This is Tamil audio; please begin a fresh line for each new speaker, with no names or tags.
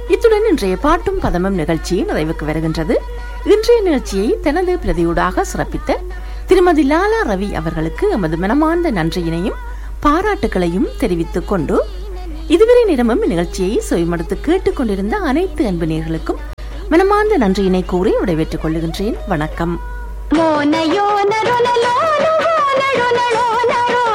இத்துடன் இன்றைய பாட்டும் பதமும் நிகழ்ச்சி நிறைவுக்கு வருகின்றது. இன்றைய நிகழ்ச்சியை தனது பிரதியூடாக சிறப்பித்த திருமதி லாலா ரவி அவர்களுக்கு எமது மனமார்ந்த நன்றியினையும் பாராட்டுகளையும் தெரிவித்துக் கொண்டு இதுவரை நேரமும் நிகழ்ச்சியை சுயமடுத்து கேட்டுக் கொண்டிருந்த அனைத்து அன்பு நேயர்களுக்கும் மனமார்ந்த நன்றியினை கூறி விடைபெற்றுக் கொள்ளுகின்றேன். வணக்கம்.